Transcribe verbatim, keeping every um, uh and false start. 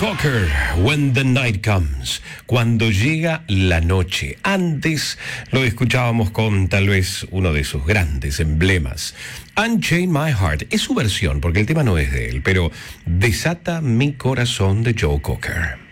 Cocker, When the Night Comes, cuando llega la noche. Antes lo escuchábamos con tal vez uno de sus grandes emblemas, Unchain My Heart. Es su versión, porque el tema no es de él, pero Desata mi corazón de Joe Cocker.